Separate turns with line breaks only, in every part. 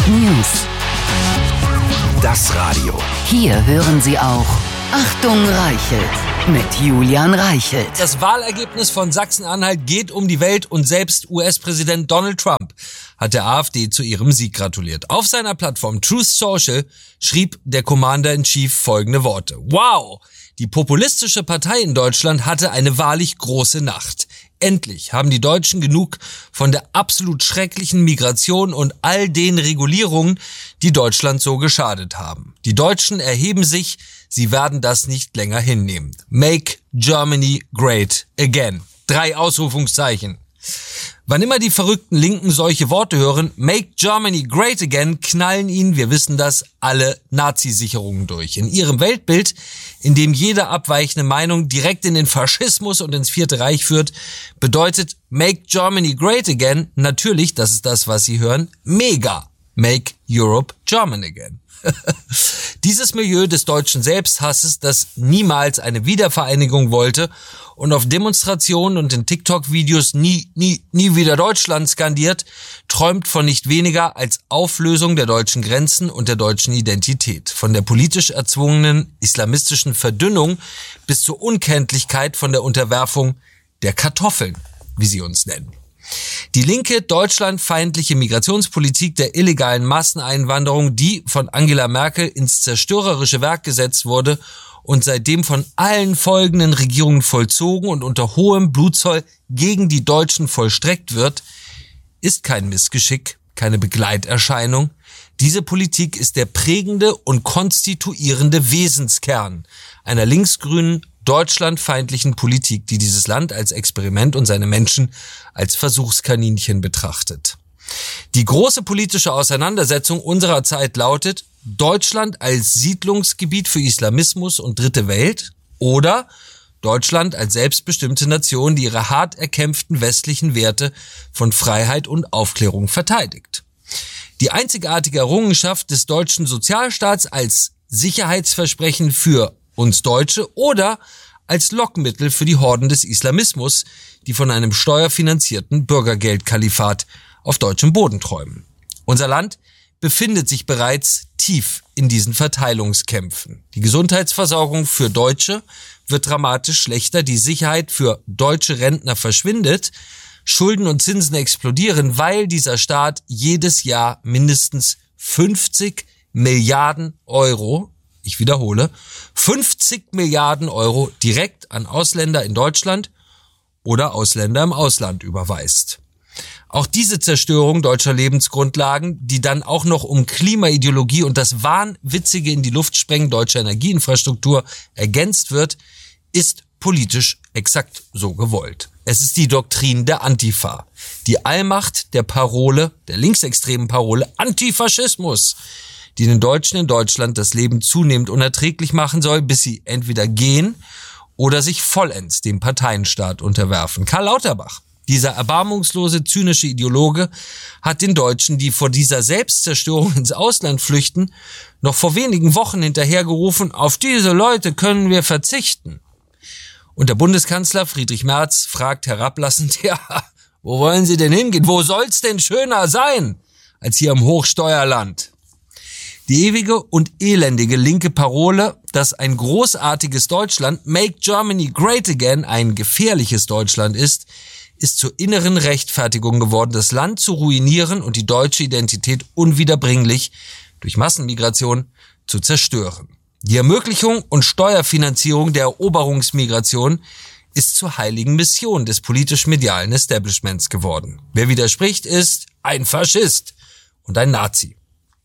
News.
Das Radio.
Hier hören Sie auch Achtung Reichelt mit Julian Reichelt.
Das Wahlergebnis von Sachsen-Anhalt geht um die Welt und selbst US-Präsident Donald Trump hat der AfD zu ihrem Sieg gratuliert. Auf seiner Plattform Truth Social schrieb der Commander-in-Chief folgende Worte. Wow! Die populistische Partei in Deutschland hatte eine wahrlich große Nacht. Endlich haben die Deutschen genug von der absolut schrecklichen Migration und all den Regulierungen, die Deutschland so geschadet haben. Die Deutschen erheben sich, sie werden das nicht länger hinnehmen. Make Germany great again. 3 Ausrufungszeichen. Wann immer die verrückten Linken solche Worte hören, Make Germany great again, knallen ihnen, wir wissen das, alle Nazi-Sicherungen durch. In ihrem Weltbild, in dem jede abweichende Meinung direkt in den Faschismus und ins Vierte Reich führt, bedeutet Make Germany great again natürlich, das ist das, was sie hören, mega. Make Europe German again. Dieses Milieu des deutschen Selbsthasses, das niemals eine Wiedervereinigung wollte und auf Demonstrationen und in TikTok-Videos nie wieder Deutschland skandiert, träumt von nicht weniger als Auflösung der deutschen Grenzen und der deutschen Identität. Von der politisch erzwungenen islamistischen Verdünnung bis zur Unkenntlichkeit von der Unterwerfung der Kartoffeln, wie sie uns nennen. Die linke, deutschlandfeindliche Migrationspolitik der illegalen Masseneinwanderung, die von Angela Merkel ins zerstörerische Werk gesetzt wurde und seitdem von allen folgenden Regierungen vollzogen und unter hohem Blutzoll gegen die Deutschen vollstreckt wird, ist kein Missgeschick, keine Begleiterscheinung. Diese Politik ist der prägende und konstituierende Wesenskern einer linksgrünen, deutschlandfeindlichen Politik, die dieses Land als Experiment und seine Menschen als Versuchskaninchen betrachtet. Die große politische Auseinandersetzung unserer Zeit lautet: Deutschland als Siedlungsgebiet für Islamismus und Dritte Welt oder Deutschland als selbstbestimmte Nation, die ihre hart erkämpften westlichen Werte von Freiheit und Aufklärung verteidigt. Die einzigartige Errungenschaft des deutschen Sozialstaats als Sicherheitsversprechen für uns Deutsche oder als Lockmittel für die Horden des Islamismus, die von einem steuerfinanzierten Bürgergeldkalifat auf deutschem Boden träumen. Unser Land befindet sich bereits tief in diesen Verteilungskämpfen. Die Gesundheitsversorgung für Deutsche wird dramatisch schlechter, die Sicherheit für deutsche Rentner verschwindet, Schulden und Zinsen explodieren, weil dieser Staat jedes Jahr mindestens 50 Milliarden Euro, ich wiederhole, 50 Milliarden Euro direkt an Ausländer in Deutschland oder Ausländer im Ausland überweist. Auch diese Zerstörung deutscher Lebensgrundlagen, die dann auch noch um Klimaideologie und das wahnwitzige in die Luft sprengen deutscher Energieinfrastruktur ergänzt wird, ist politisch exakt so gewollt. Es ist die Doktrin der Antifa, die Allmacht der Parole, der linksextremen Parole Antifaschismus, die den Deutschen in Deutschland das Leben zunehmend unerträglich machen soll, bis sie entweder gehen oder sich vollends dem Parteienstaat unterwerfen. Karl Lauterbach, dieser erbarmungslose, zynische Ideologe, hat den Deutschen, die vor dieser Selbstzerstörung ins Ausland flüchten, noch vor wenigen Wochen hinterhergerufen: Auf diese Leute können wir verzichten. Und der Bundeskanzler Friedrich Merz fragt herablassend: Ja, wo wollen Sie denn hingehen? Wo soll's denn schöner sein als hier im Hochsteuerland? Die ewige und elendige linke Parole, dass ein großartiges Deutschland, Make Germany Great Again, ein gefährliches Deutschland ist zur inneren Rechtfertigung geworden, das Land zu ruinieren und die deutsche Identität unwiederbringlich durch Massenmigration zu zerstören. Die Ermöglichung und Steuerfinanzierung der Eroberungsmigration ist zur heiligen Mission des politisch-medialen Establishments geworden. Wer widerspricht, ist ein Faschist und ein Nazi.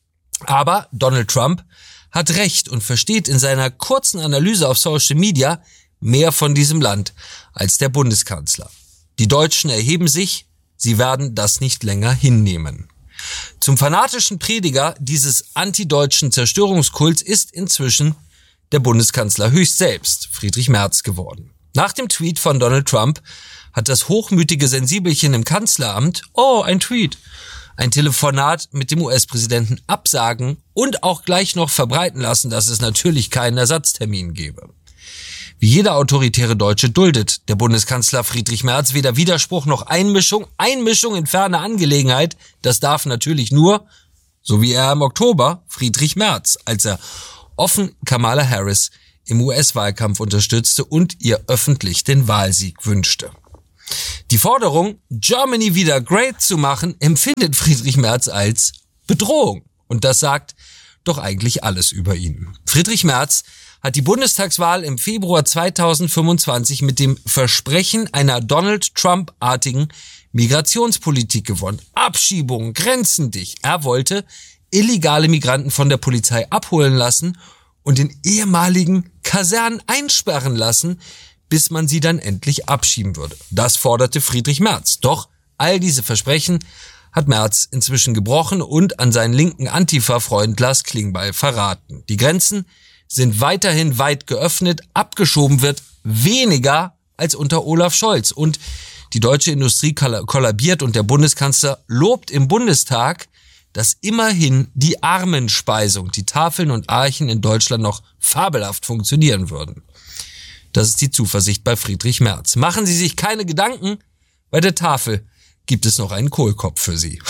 Aber Donald Trump hat recht und versteht in seiner kurzen Analyse auf Social Media mehr von diesem Land als der Bundeskanzler. Die Deutschen erheben sich, sie werden das nicht länger hinnehmen. Zum fanatischen Prediger dieses antideutschen Zerstörungskults ist inzwischen der Bundeskanzler höchst selbst, Friedrich Merz, geworden. Nach dem Tweet von Donald Trump hat das hochmütige Sensibelchen im Kanzleramt, ein Tweet, ein Telefonat mit dem US-Präsidenten absagen und auch gleich noch verbreiten lassen, dass es natürlich keinen Ersatztermin gebe. Wie jeder autoritäre Deutsche duldet der Bundeskanzler Friedrich Merz weder Widerspruch noch Einmischung in ferne Angelegenheit. Das darf natürlich nur So wie er im Oktober Friedrich Merz, als er offen Kamala Harris im US-Wahlkampf unterstützte und ihr öffentlich den Wahlsieg wünschte. Die Forderung, Germany wieder great zu machen, empfindet Friedrich Merz als Bedrohung. Und das sagt doch eigentlich alles über ihn. Friedrich Merz hat die Bundestagswahl im Februar 2025 mit dem Versprechen einer Donald Trump-artigen Migrationspolitik gewonnen. Abschiebungen, Grenzen dicht. Er wollte illegale Migranten von der Polizei abholen lassen und in ehemaligen Kasernen einsperren lassen, bis man sie dann endlich abschieben würde. Das forderte Friedrich Merz. Doch all diese Versprechen hat Merz inzwischen gebrochen und an seinen linken Antifa-Freund Lars Klingbeil verraten. Die Grenzen sind weiterhin weit geöffnet, abgeschoben wird weniger als unter Olaf Scholz. Und die deutsche Industrie kollabiert und der Bundeskanzler lobt im Bundestag, dass immerhin die Armenspeisung, die Tafeln und Archen in Deutschland noch fabelhaft funktionieren würden. Das ist die Zuversicht bei Friedrich Merz. Machen Sie sich keine Gedanken, bei der Tafel gibt es noch einen Kohlkopf für Sie.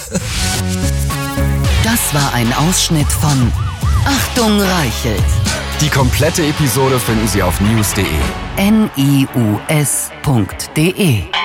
Das war ein Ausschnitt von Achtung Reichelt.
Die komplette Episode finden Sie auf news.de.
NIUS.de